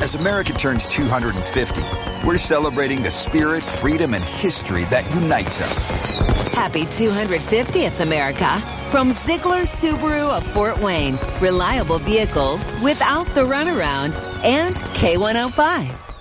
As America turns 250, we're celebrating the spirit, freedom, and history that unites us. Happy 250th, America. From Ziegler Subaru of Fort Wayne. Reliable vehicles without the runaround. And K105.